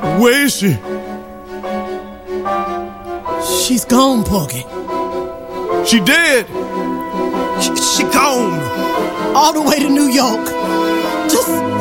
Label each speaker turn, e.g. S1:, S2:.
S1: Where is she?
S2: She's gone, Porgy.
S1: She dead?
S3: She gone.
S2: All the way to New York. Just